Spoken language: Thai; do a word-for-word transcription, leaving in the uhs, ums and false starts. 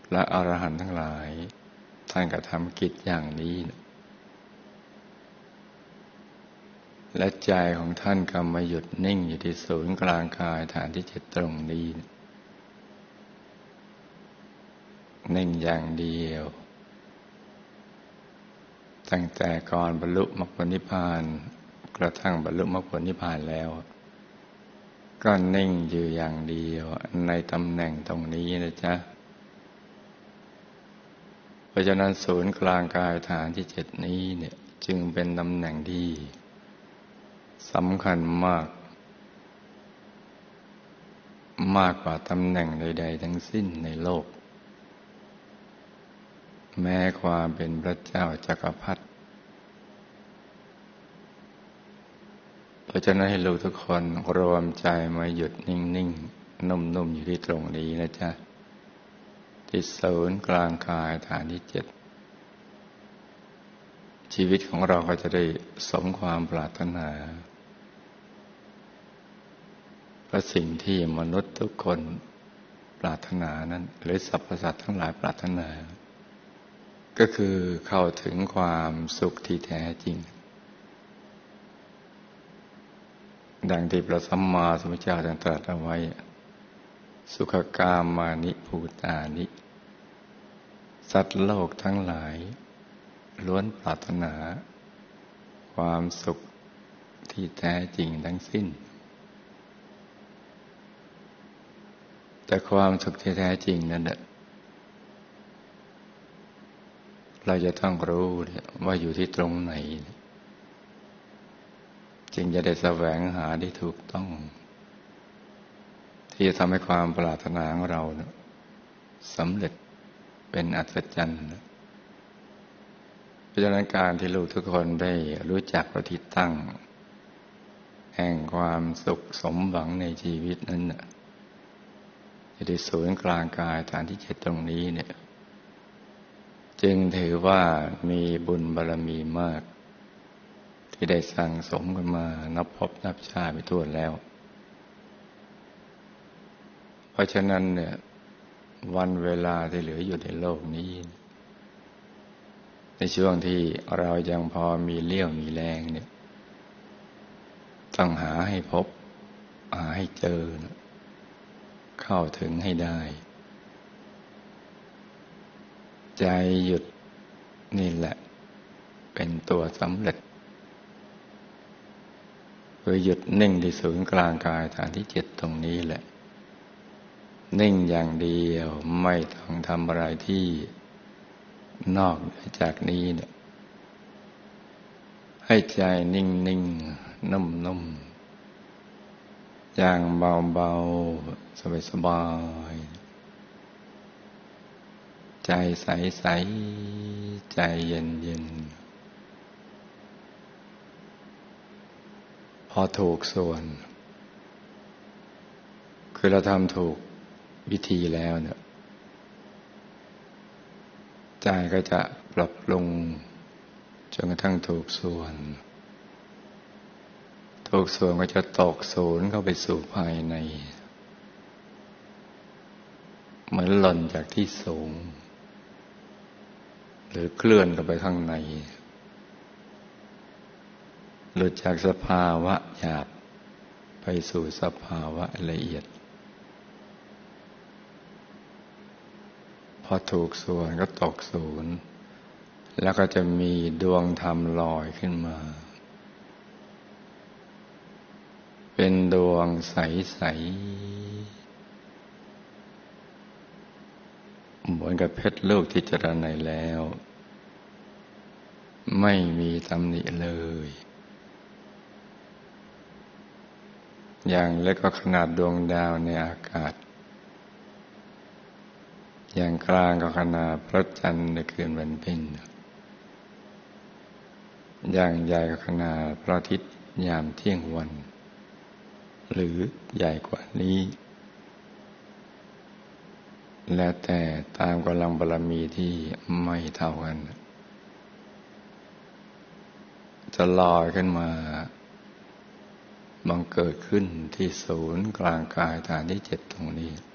พระอรหันต์ทั้งหลายท่านกระทำกิจอย่างนี้และใจของท่านก็มาหยุดนิ่งอยู่ที่ศูนย์กลางกายฐานที่เจ็ดตรงนี้นิ่งอย่างเดียวตั้งแต่ก่อนบรรลุมรรคผลนิพพานกระทั่งบรรลุมรรคผลนิพพานแล้วก็นิ่งอยู่อย่างเดียวในตำแหน่งตรงนี้นะจ๊ะเพราะฉะนั้นศูนย์กลางกายฐานที่เจ็ดนี้เนี่ยจึงเป็นตำแหน่งที่สำคัญมากมากกว่าตำแหน่งใดๆทั้งสิ้นในโลกแม้ความเป็นพระเจ้าจักรพรรดิเพราะฉะนั้นให้ลูกทุกคนรวมใจมาหยุดนิ่งๆนุ่มๆอยู่ที่ตรงนี้นะจ๊ะที่ศูนย์กลางกายฐานที่เจ็ดชีวิตของเราก็จะได้สมความปรารถนาเพราะสิ่งที่มนุษย์ทุกคนปรารถนานั้นหรือสรรพสัตว์ทั้งหลายปรารถนาก็คือเข้าถึงความสุขที่แท้จริงดังที่พระสัมมาสัมพุทธเจ้าตรัสเอาไว้สุขกามานิภูตานิสัตว์โลกทั้งหลายล้วนปรารถนาความสุขที่แท้จริงทั้งสิ้นแต่ความสุขที่แท้จริงนั้นเราจะต้องรู้ว่าอยู่ที่ตรงไหนจึงจะได้แสวงหาได้ถูกต้องที่จะทำให้ความปรารถนาของเราสำเร็จเป็นอัศจรรย์เพราะฉะนั้นการที่ลูกทุกคนได้รู้จักว่าที่ตั้งแห่งความสุขสมหวังในชีวิตนั้นอยู่ที่ศูนย์กลางกายฐานที่เจ็ดตรงนี้เนี่ยจึงถือว่ามีบุญบารมีมากที่ได้สั่งสมกันมานับพบนับชาติไปทั่วแล้วเพราะฉะนั้นเนี่ยวันเวลาที่เหลืออยู่ในโลกนี้ในช่วงที่เรายังพอมีเลี้ยวมีแรงเนี่ยต้องหาให้พบหาให้เจอเข้าถึงให้ได้ใจหยุดนี่แหละเป็นตัวสำเร็จคือหยุดนิ่งที่ศูนย์กลางกายฐานที่เจ็ดตรงนี้แหละนิ่งอย่างเดียวไม่ต้องทำอะไรที่นอกจากนี้เนี่ยให้ใจนิ่งนิ่งนุ่มนุ่มอย่างเบาเบาสบายสบายใจใสใสใจเย็นเย็นพอถูกส่วนคือเราทำถูกวิธีแล้วเนี่ยใจก็จะปรับปรุงจนกระทั่งถูกส่วนถูกส่วนก็จะตกศูนย์เข้าไปสู่ภายในเหมือนหล่นจากที่สูงหรือเคลื่อนเข้าไปข้างในหลุดจากสภาวะหยาบไปสู่สภาวะละเอียดพอถูกส่วนก็ตกศูนย์แล้วก็จะมีดวงธรรมลอยขึ้นมาเป็นดวงใสๆเหมือนกับเพชรลูกที่เจริญในแล้วไม่มีตำหนิเลยอย่างเล็กก็ขนาดดวงดาวในอากาศอย่างกลางก็ขนาดพระจันทร์ในคืนวันเพ็ญอย่างใหญ่ก็ขนาดพระอาทิตย์ยามเที่ยงวันหรือใหญ่กว่านี้แล้วแต่ตามกำลังบารมีที่ไม่เท่ากันจะลอยขึ้นมาบังเกิดขึ้นที่ศูนย์กลางกายฐานที่เจ็ดตรงนี้